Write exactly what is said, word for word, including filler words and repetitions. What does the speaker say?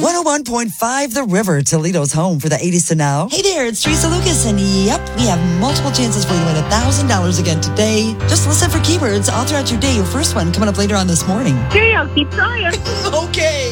one oh one point five The River, Toledo's home for the eighties to now. Hey there, it's Teresa Lucas, and yep, we have multiple chances for you to win one thousand dollars again today. Just listen for keywords all throughout your day. Your first one coming up later on this morning. Okay, I'll keep trying. Okay.